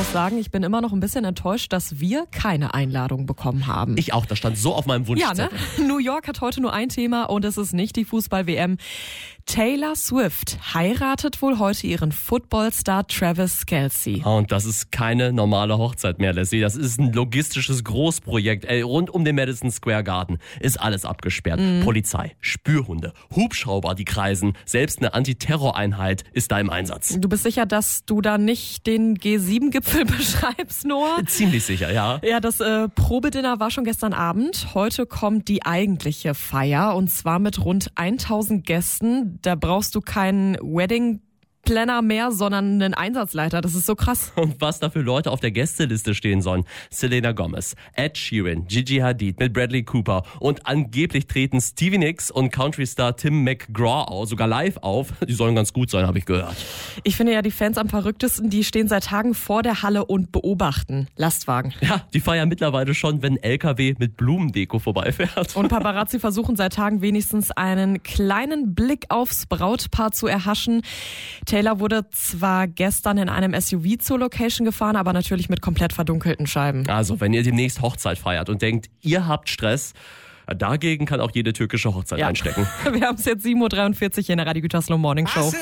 muss sagen, ich bin immer noch ein bisschen enttäuscht, dass wir keine Einladung bekommen haben. Ich auch, das stand so auf meinem Wunschzettel. Ja, ne? New York hat heute nur ein Thema und es ist nicht die Fußball-WM. Taylor Swift heiratet wohl heute ihren Footballstar Travis Kelce. Und das ist keine normale Hochzeit mehr, Leslie. Das ist ein logistisches Großprojekt. Rund um den Madison Square Garden ist alles abgesperrt. Polizei, Spürhunde, Hubschrauber, die kreisen. Selbst eine Antiterroreinheit ist da im Einsatz. Du bist sicher, dass du da nicht den G7-Gipfel beschreibst, Noah? Ziemlich sicher, ja. Ja, das Probedinner war schon gestern Abend. Heute kommt die eigentliche Feier und zwar mit rund 1000 Gästen. Da brauchst du keinen Wedding-Planner mehr, sondern einen Einsatzleiter. Das ist so krass. Und was da für Leute auf der Gästeliste stehen sollen. Selena Gomez, Ed Sheeran, Gigi Hadid mit Bradley Cooper und angeblich treten Stevie Nicks und Country-Star Tim McGraw sogar live auf. Die sollen ganz gut sein, habe ich gehört. Ich finde ja, die Fans am verrücktesten, die stehen seit Tagen vor der Halle und beobachten Lastwagen. Ja, die feiern mittlerweile schon, wenn ein LKW mit Blumendeko vorbeifährt. Und Paparazzi versuchen seit Tagen wenigstens einen kleinen Blick aufs Brautpaar zu erhaschen. Taylor wurde zwar gestern in einem SUV zur Location gefahren, aber natürlich mit komplett verdunkelten Scheiben. Also, wenn ihr demnächst Hochzeit feiert und denkt, ihr habt Stress, dagegen kann auch jede türkische Hochzeit einstecken. Wir haben es jetzt 7.43 Uhr hier in der Radio Gütersloh Morning Show.